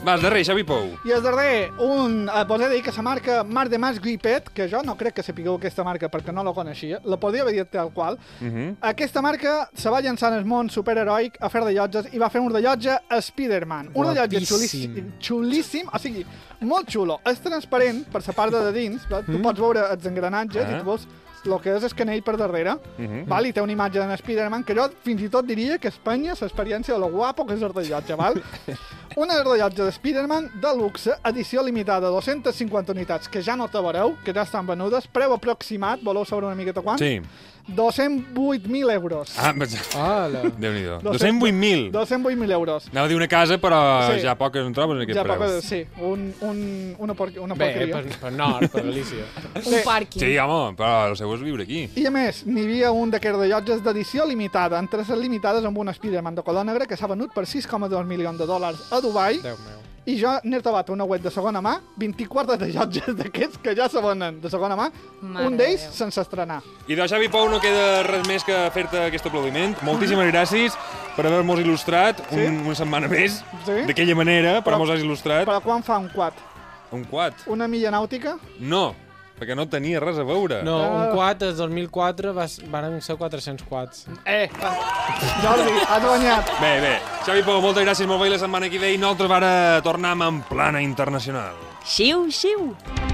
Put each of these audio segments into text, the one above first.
Va, el darrer, Xavi Pou. I el darrer, podria dir que la marca Mar de Mas Gripet, que jo no crec que sapigueu aquesta marca perquè no la coneixia, la podria haver dit tal qual. Aquesta marca se va llançar en el món superheroic a fer rellotges i va fer un rellotge a Spider-Man. Un rellotge xulíssim, o sigui, molt xulo. És transparent per la part de dins, tu pots veure els engranatges i tu veus el que és el canell per darrere, val? I té una imatge d'en Spider-Man que jo fins i tot diria que a Espanya l'experiència de lo guapo que és el rellotge, val? Un rellotge de Spider-Man de luxe, edició limitada, 250 unitats, que ja no trobareu, que ja estan venudes, preu aproximat, voleu saber una miqueta quant? Sí. 208.000 euros. Ah, Déu-n'hi-do. 208.000. 208.000 euros. Anava a dir una casa, però ja poques en trobes en aquest preu. Sí, una porqueria. Per nord, per Galícia. Un pàrquing. Sí, home, però el seu és viure aquí. I a més, n'hi havia un d'aquests rellotges d'edició limitada, entre les limitades amb un Spider-Man de color negre que s'ha venut per 6,2 milions de dòlars a Dubai. Déu meu. I jo n'he trobat una web de segona mà, 24 rellotges d'aquests que ja se venen de segona mà, un d'ells sense estrenar. I de Xavi Pou no queda res més que fer-te aquest aplaudiment. Moltíssimes gràcies per haver-nos il·lustrat una setmana més, d'aquella manera, però mos has il·lustrat. Però quan fa un quad? Un quad? Una milla nàutica? No, perquè no tenia res a veure. No, un quad, el 2004 van ser 400 quads. Jordi, has guanyat. Bé. Xavi Pou, moltes gràcies, molt bé la setmana que ve i nosaltres ara tornem en plana internacional. Xiu, xiu.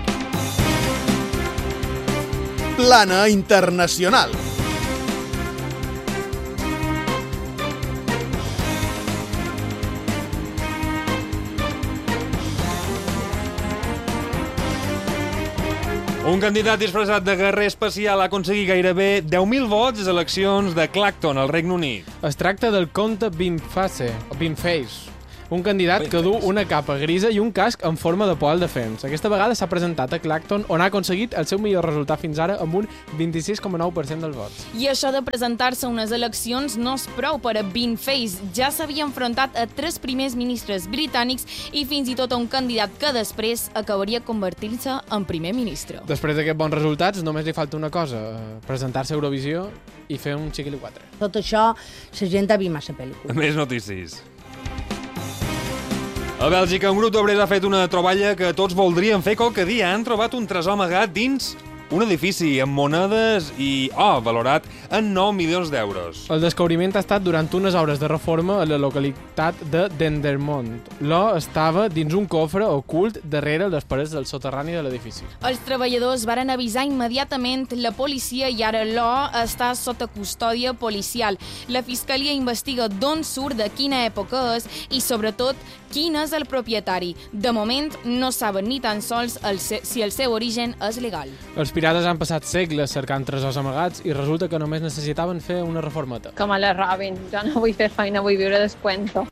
Plana Internacional. Un candidat disfressat de guerrer espacial ha aconseguit gairebé 10.000 vots a les eleccions de Clacton, al Regne Unit. Es tracta del comte Binface, un candidat que du una capa grisa i un casc en forma de poal de fens. Aquesta vegada s'ha presentat a Clacton, on ha aconseguit el seu millor resultat fins ara amb un 26,9% dels vots. I això de presentar-se a unes eleccions no és prou per a Binface. Ja s'havia enfrontat a 3 primers ministres britànics i fins i tot a un candidat que després acabaria convertint-se en primer ministre. Després d'aquests bons resultats, només li falta una cosa, presentar-se a Eurovisió i fer un xiquili 4. Tot això, la gent ha vist massa pel·lícules. Més notícies. A Bèlgica, un grup d'obrers ha fet una troballa que tots voldrien fer qualque dia. Han trobat un tresor amagat dins un edifici amb monedes i valorat en 9 milions d'euros. El descobriment ha estat durant unes obres de reforma a la localitat de Dendermonde. L'or estava dins un cofre ocult darrere les parets del soterrani de l'edifici. Els treballadors varen avisar immediatament la policia i ara l'or està sota custòdia policial. La fiscalia investiga d'on surt, de quina època és i, sobretot, quin és el propietari. De moment, no saben ni tan sols si el seu origen és legal. Els pirates han passat segles cercant tresors amagats i resulta que només necessitaven fer una reformeta. Que me la robin. Jo no vull fer feina, vull viure descuento.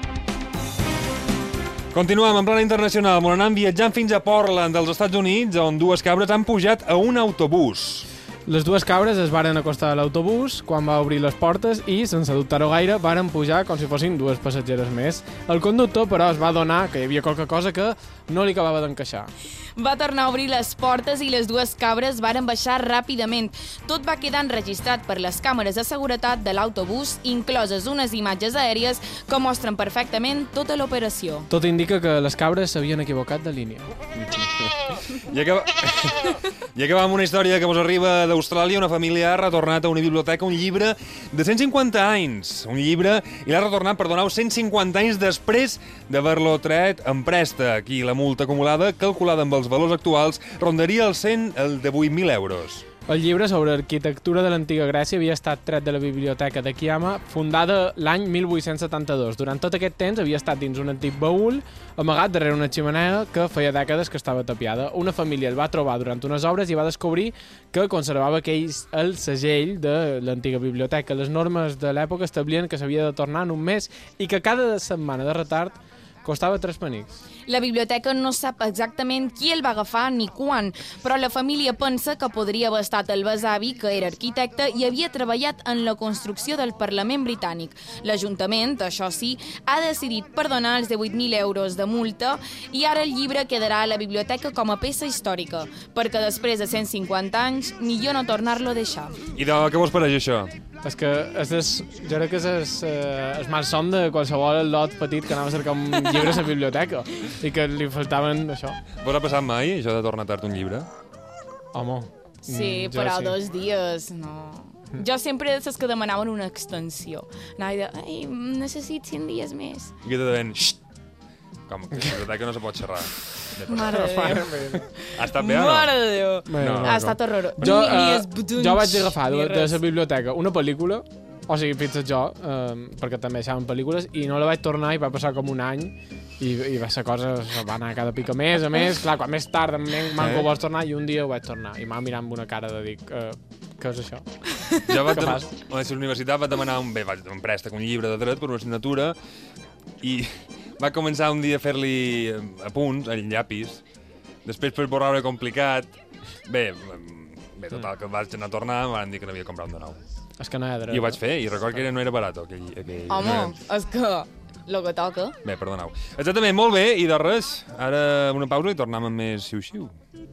Continuem en plana internacional. M'ho anant viatjant fins a Portland, dels Estats Units, on 2 cabres han pujat a un autobús. Les 2 cabres es varen acostar a l'autobús quan va obrir les portes i, sense dubtar-ho gaire, varen pujar com si fossin 2 passatgeres més. El conductor, però, es va adonar que hi havia qualque cosa que no li acabava d'encaixar. Va tornar a obrir les portes i les 2 cabres varen baixar ràpidament. Tot va quedar enregistrat per les càmeres de seguretat de l'autobús, incloses unes imatges aèries que mostren perfectament tota l'operació. Tot indica que les cabres s'havien equivocat de línia. I acabam amb una història que vos arriba d'Austràlia. Una família ha retornat a una biblioteca un llibre de 150 anys. Un llibre, i l'ha retornat, perdoneu, 150 anys després d'haver-lo tret en préstec. I la multa acumulada, calculada amb els valors actuals, rondaria els 18.000 euros. El llibre sobre arquitectura de l'antiga Grècia havia estat tret de la biblioteca de Kiama, fundada l'any 1872. Durant tot aquest temps havia estat dins un antic baúl, amagat darrere una ximenea que feia dècades que estava tapiada. Una família el va trobar durant unes obres i va descobrir que conservava el segell de l'antiga biblioteca. Les normes de l'època establien que s'havia de tornar en un mes i que cada setmana de retard costava 3 penics. La biblioteca no sap exactament qui el va agafar ni quan, però la família pensa que podria haver estat el besavi, que era arquitecte i havia treballat en la construcció del Parlament britànic. L'Ajuntament, això sí, ha decidit perdonar els 18.000 euros de multa i ara el llibre quedarà a la biblioteca com a peça històrica, perquè després de 150 anys millor no tornar-lo a deixar. I de què vos pareix això? És que jo crec que és el malson de qualsevol lot petit que anava a cercar un llibre a la biblioteca i que li faltaven això. Vos ha passat mai, això de tornar tard un llibre? Home. Sí, però 2 dies, no. Jo sempre saps que demanaven una extensió. Anava a dir, ai, necessito 100 dies més. I que te deien, xxt, com que la biblioteca no se pot xerrar. Mare de Déu. Ha estat bé o no? Mare de Déu. No. Ha estat horrorós. Jo vaig agafar de la biblioteca una pel·lícula, o sigui, fins jo, perquè també deixaven pel·lícules, i no la vaig tornar i va passar com un any i va ser coses, va anar cada pica més, a més, clar, quan més tard manco vols tornar, i un dia ho vaig tornar, i m'ha mirat amb una cara de dir, què és això? Jo vaig a la universitat vaig demanar un préstec, un llibre de dret per una assignatura, i va començar un dia a fer-li apunts, en llapis, després per borrar-ho complicat, bé, total, que vaig anar a tornar, em van dir que n'havia comprat un de nou. És que no hi ha dret. I ho vaig fer, i record que no era barat, aquell... Home, és que lo que toca. Bé, perdoneu. Exactament, molt bé, i de res, ara una pausa i tornem amb més xiu-xiu.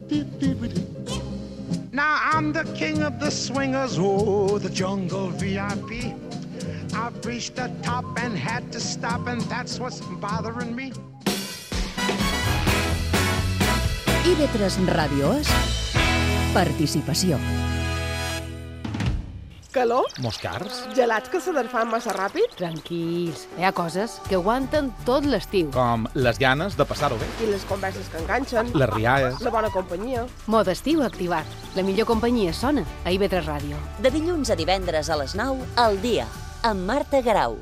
Now I'm the king of the swingers, oh, the jungle VIP. I've reached the top and had to stop, and that's what's bothering me. IB3 Ràdio és participació. Calor? Moscars? Gelats que se desfan massa ràpid? Tranquils, hi ha coses que aguanten tot l'estiu. Com les ganes de passar-ho bé. I les converses que enganxen? Les rialles. La bona companyia? Mode estiu activat. La millor companyia sona a IB3 Ràdio. De dilluns a divendres a les 9, al dia, amb Marta Garau.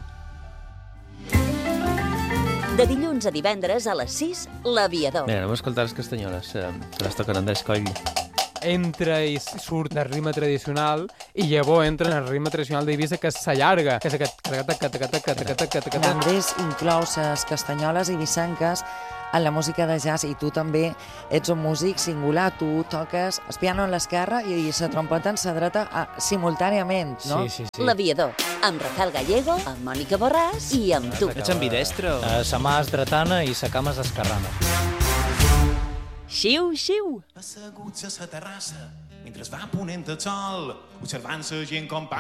De dilluns a divendres a les 6, l'Aviador. Mira, anem a escoltar les castanyoles, que les toquen Andrés Coll. Entra i surt el ritme tradicional i llavors entra en el ritme tradicional d'Eivissa, que s'allarga, que és aquest... Andrés inclou les castanyoles eivissenques en la música de jazz, i tu també ets un músic singular, tu toques el piano en l'esquerra i la trompeta en la dreta simultàniament, no? Sí. L'Aviador, amb Rafael Gallego, amb Mònica Borràs i amb tu. Ets ambidestre? Sa mà és dretana i sa cama és esquerrana. Xiu, xiu. Asseguts a la terrassa, mentre va ponent el sol, observant la gent com